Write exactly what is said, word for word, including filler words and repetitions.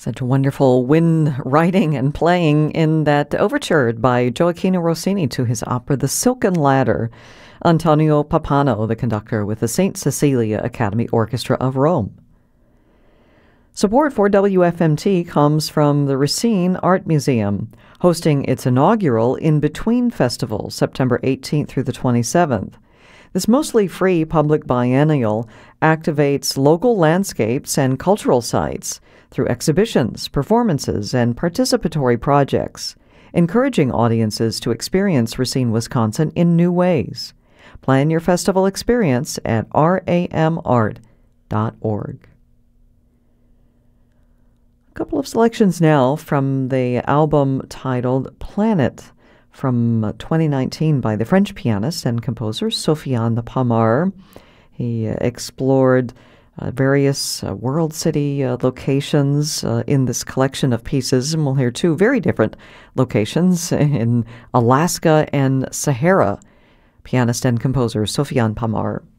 Such wonderful wind writing and playing in that overture by Gioacchino Rossini to his opera The Silken Ladder. Antonio Pappano, the conductor with the Saint Cecilia Academy Orchestra of Rome. Support for W F M T comes from the Racine Art Museum, hosting its inaugural In Between Festival, September eighteenth through the twenty-seventh. This mostly free public biennial activates local landscapes and cultural sites through exhibitions, performances, and participatory projects, encouraging audiences to experience Racine, Wisconsin in new ways. Plan your festival experience at ram art dot org. A couple of selections now from the album titled Planet from twenty nineteen by the French pianist and composer Sofiane Pamar. He uh, explored uh, various uh, world city uh, locations uh, in this collection of pieces, and we'll hear two very different locations in Alaska and Sahara. Pianist and composer Sofiane Pamar.